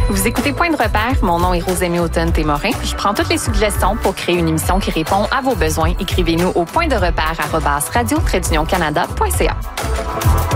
Vous écoutez Point de repère, mon nom est Rosemée Automne-Témorin. Je prends toutes les suggestions pour créer une émission qui répond à vos besoins. Écrivez-nous au point de repère @radio-canada.ca.